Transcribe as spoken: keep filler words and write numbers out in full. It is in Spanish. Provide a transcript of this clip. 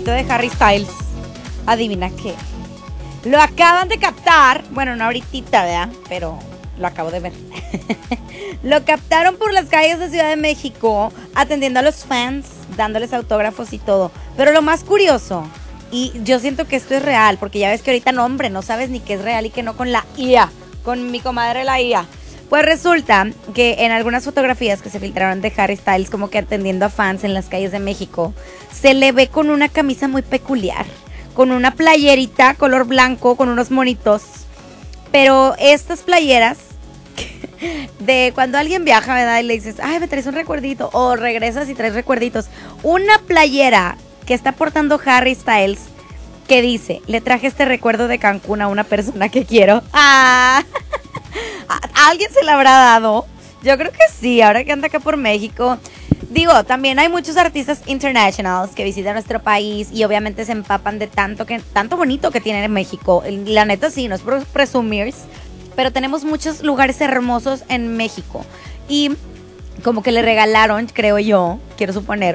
trajecito de Harry Styles, adivina qué. Lo acaban de captar, bueno, no ahorita, ¿verdad? Pero lo acabo de ver. Lo captaron por las calles de Ciudad de México, atendiendo a los fans, dándoles autógrafos y todo. Pero lo más curioso, y yo siento que esto es real, porque ya ves que ahorita no, hombre, no sabes ni qué es real y qué no con la I A, con mi comadre la I A. Pues resulta que en algunas fotografías que se filtraron de Harry Styles como que atendiendo a fans en las calles de México, se le ve con una camisa muy peculiar, con una playerita color blanco, con unos monitos. Pero estas playeras, de cuando alguien viaja, ¿verdad? Y le dices, ay, me traes un recuerdito, o regresas y traes recuerditos. Una playera que está portando Harry Styles, que dice, le traje este recuerdo de Cancún a una persona que quiero. ¡Ah! ¿A alguien se la habrá dado? Yo creo que sí, ahora que anda acá por México. Digo, también hay muchos artistas internationals que visitan nuestro país y obviamente se empapan de tanto que tanto bonito que tiene en México. La neta sí, no es por presumir, pero tenemos muchos lugares hermosos en México. Y como que le regalaron, creo yo, quiero suponer,